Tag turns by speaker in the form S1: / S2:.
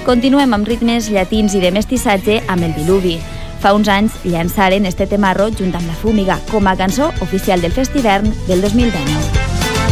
S1: Continuem amb ritmes llatins i de mestissatge amb el Diluvi. Fa uns anys llançaren este temarro junt amb La Fúmiga com a cançó oficial del Festivern del 2019.